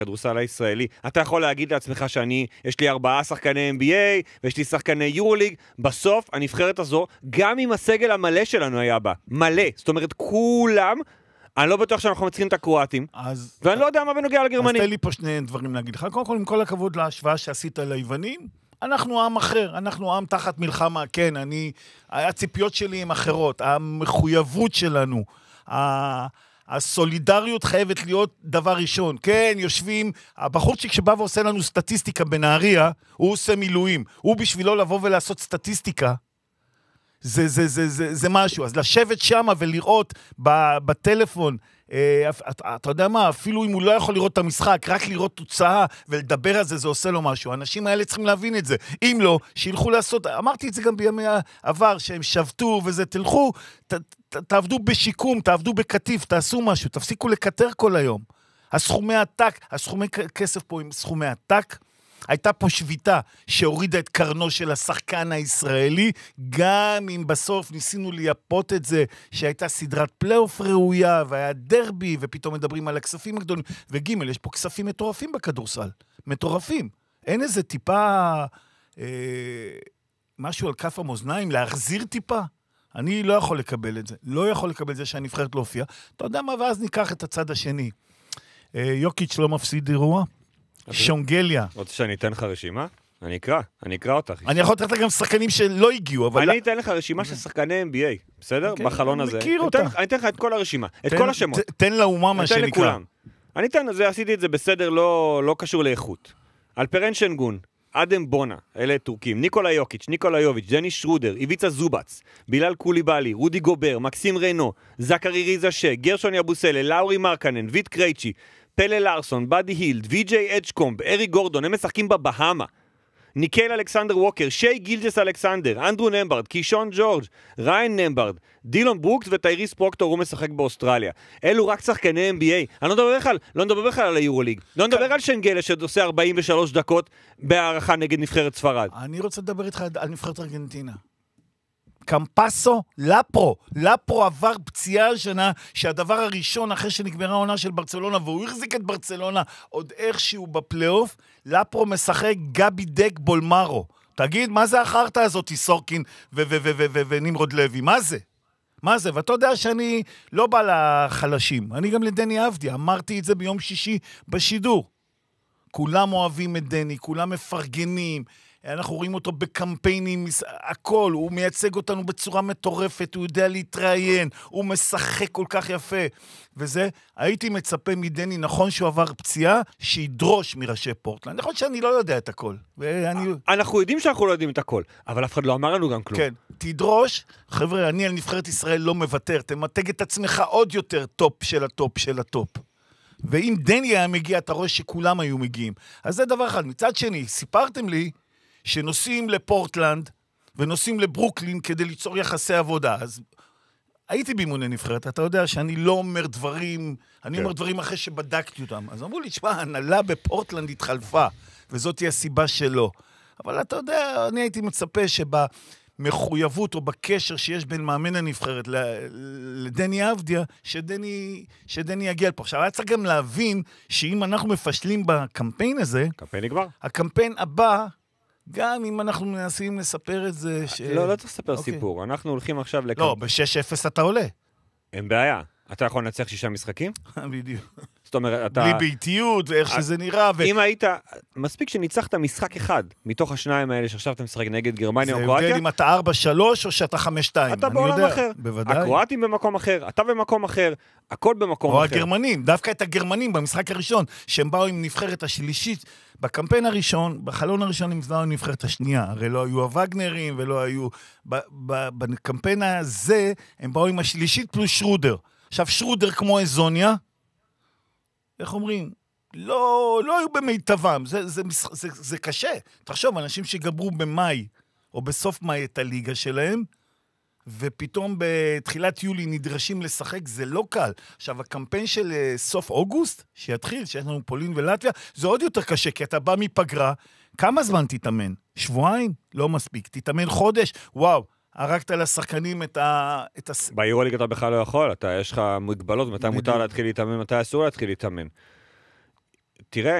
הכדורסל הישראלי. אתה יכול להגיד לעצמך יש לי 4 שחקני NBA, ויש לי שחקני יורוליג, בסוף הנבחרת הזו, גם עם הסגל המלא שלנו היה בה, מלא, זאת אומרת כולם, אני לא בטוח שאנחנו מצליחים את הקרואטים, ואני לא יודע מה בנוגע לגרמנים. אז תן לי פה שני דברים להגיד לך. קודם כל, עם כל הכבוד להשוואה שעשית ליוונים, אנחנו עם אחר, אנחנו עם תחת מלחמה, כן, הציפיות שלי הן אחרות, המחויבות שלנו, הסולידריות חייבת להיות דבר ראשון. כן, יושבים, הבחורצ'יק שבא ועושה לנו סטטיסטיקה בנהריה, הוא עושה מילואים. הוא בשבילו לבוא ולעשות סטטיסטיקה, זה משהו. אז לשבת שם ולראות בטלפון, אתה יודע מה, אפילו אם הוא לא יכול לראות את המשחק, רק לראות תוצאה ולדבר על זה, זה עושה לו משהו. האנשים האלה צריכים להבין את זה. אם לא, שילכו לעשות, אמרתי את זה גם בימי העבר, שהם שבתו וזה, תלכו, תעבדו בשיקום, תעבדו בכתיף, תעשו משהו, תפסיקו לקטר כל היום. הסכומי כסף פה עם סכומי עתק, הייתה פה שביתה שהורידה את קרנו של השחקן הישראלי, גם אם בסוף ניסינו לייפות את זה, שהייתה סדרת פלייאוף ראויה, והיה דרבי, ופתאום מדברים על הכספים הגדולים, וגימל, יש פה כספים מטורפים בכדורסל, מטורפים. אין איזה טיפה, משהו על כף המאזניים, להחזיר טיפה? אני לא יכול לקבל את זה. לא יכול לקבל את זה שהנבחרת לא הופיעה. אתה יודע מה, ואז ניקח את הצד השני. יוקיץ' לא מפסיד אירוע. שונגליה. רוצה שאני אתן לך רשימה? אני אקרא אותך. אני יכול לתת גם שחקנים שלא הגיעו, אבל... אני אתן לך רשימה של שחקני NBA, בסדר? בחלון הזה. אני מכיר אותה. אני אתן לך את כל הרשימה, את כל השמות. תן לאומה מה שנקרא. אני אתן, עשיתי את זה בסדר לא קשור לאיכות. אלפרן שנגון, אדם בונה, אלה טורקים, ניקולה יוקיץ', ניקולה יוביץ', ג'ני שרודר, איביצה זובץ, בילאל קוליבאלי, רודי גובר, מקסים ריינו, זכרי ריזשה, גרשון יבוסלה, לאורי מרקנן, ויט קרייצ'י, פלה לארסון, בדי הילד, וי.ג'יי אדג'קומב, ארי גורדון, הם משחקים בבהמה. ניקל אלכסנדר ווקר, שי גילג'ס אלכסנדר, אנדרו נמברד, קישון ג'ורג', ריין נמברד, דילון ברוקס וטייריס פרוקטור, הוא משחק באוסטרליה. אלו רק שחקני NBA. אני לא מדבר בכלל על היורוליג. לא מדבר על שנגלה שעושה 43 דקות בהערכה נגד נבחרת ספרד. אני רוצה לדבר איתך על נבחרת ארגנטינה. קמפסו, לפרו עבר פציעה השנה, שהדבר הראשון אחרי שנגמרה העונה של ברצלונה, והוא החזיק את ברצלונה עוד איכשהו בפלייאוף, לפרו משחק גבי דק בולמרו. תגיד, מה זה החרטה הזאת, סורקין ונמרוד לוי? מה זה? ואתה יודע שאני לא בא לחלשים, אני גם לדני אבדיה, אמרתי את זה ביום שישי בשידור. כולם אוהבים את דני, כולם מפרגנים, אנחנו רואים אותו בקמפיינים, הכל, הוא מייצג אותנו בצורה מטורפת, הוא יודע להתראיין, הוא משחק כל כך יפה, וזה, הייתי מצפה מדני, נכון שהוא עבר פציעה, שידרוש מראשי פורטלנד, נכון שאני לא יודע את הכל, אנחנו יודעים שאנחנו לא יודעים את הכל, אבל אף אחד לא אמר לנו גם כלום. כן, תדרוש, חבר'ה, אני על נבחרת ישראל לא מוותר, תמתג את עצמך עוד יותר טופ של הטופ של הטופ. ואם דני היה מגיע, אתה רואה שכולם היו מגיעים. אז זה דבר אחד. מצד שני, סיפרתם לי שנוסעים לפורטלנד ונוסעים לברוקלין כדי ליצור יחסי עבודה. אז הייתי באימוני נבחרת, אתה יודע שאני לא אומר דברים, אני אומר דברים אחרי שבדקתי אותם. אז אמרו לי, תשמע, הנהלה בפורטלנד התחלפה, וזאת היא הסיבה שלו. אבל אתה יודע, אני הייתי מצפה מחויבות או בקשר שיש בין מאמן הנבחרת לדני אבדיה, שדני יגיע לפה. עכשיו, היה צריך גם להבין שאם אנחנו מפשלים בקמפיין הזה, הקמפיין הבא, גם אם אנחנו מנסים לספר את זה... לא צריך לספר סיפור. אנחנו הולכים עכשיו לא, ב-6-0 אתה עולה. אין בעיה. אתה יכול לנצח 6 משחקים? בדיוק. זאת אומרת, אתה... בלי ביתיות ואיך שזה נראה. אם היית... מספיק שניצחת משחק אחד מתוך השניים האלה שעכשיו אתה משחק נגד גרמניה או קרואטיה. זה הבדל אם אתה 4-3 או שאתה 5-2. אתה בעולם אחר. בוודאי. הקרואטים במקום אחר, אתה במקום אחר, הכל במקום אחר. או הגרמנים, דווקא את הגרמנים במשחק הראשון, שהם באו עם נבחרת השלישית, בקמפיין הראשון, בחלון הראשון הם באו עם נבחרת השנייה. הרי לא היו הווגנרים ולא היו... בקמפיין הזה הם באו עם השלישית פלוס שרודר. עכשיו, שרודר כמו איזוניה, איך אומרים? לא היו במיטבם, זה קשה. תחשוב, אנשים שגברו במאי, או בסוף מאי את הליגה שלהם, ופתאום בתחילת יולי נדרשים לשחק, זה לא קל. עכשיו, הקמפיין של סוף אוגוסט, שיתחיל, שיש לנו פולין ולטביה, זה עוד יותר קשה, כי אתה בא מפגרה, כמה זמן תתאמן? שבועיים? לא מספיק. תתאמן חודש? וואו. הרגת לשחקנים את ביורוליג אתה בכלל לא יכול, יש לך מגבלות, מתי מותר להתחיל להתאמן, מתי אסור להתחיל להתאמן. תראה,